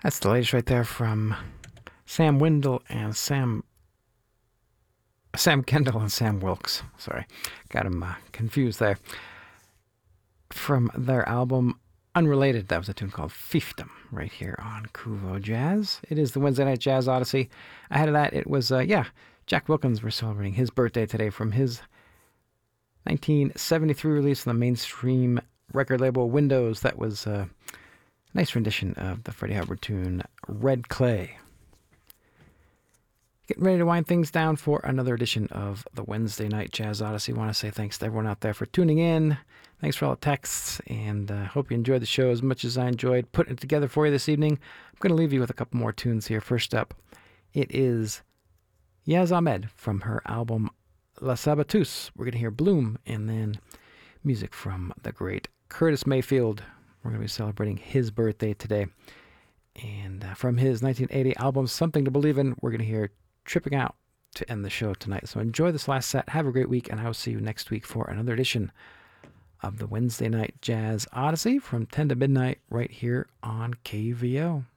That's the latest right there from Sam Wendell and Sam Kendall and Sam Wilkes. Sorry, got them confused there. From their album Unrelated, that was a tune called Fiefdom right here on Kuvo Jazz. It is the Wednesday Night Jazz Odyssey. Ahead of that, it was, Jack Wilkins. We're celebrating his birthday today from his 1973 release on the mainstream record label Windows. That was a nice rendition of the Freddie Hubbard tune Red Clay. Getting ready to wind things down for another edition of the Wednesday Night Jazz Odyssey. I want to say thanks to everyone out there for tuning in. Thanks for all the texts, and hope you enjoyed the show as much as I enjoyed putting it together for you this evening. I'm going to leave you with a couple more tunes here. First up, it is Yaz Ahmed from her album La Sabatus. We're going to hear Bloom, and then music from the great Curtis Mayfield. We're going to be celebrating his birthday today. And from his 1980 album, Something to Believe In, we're going to hear Tripping Out to end the show tonight. So enjoy this last set. Have a great week, and I will see you next week for another edition of the Wednesday Night Jazz Odyssey from 10 to midnight right here on KVO.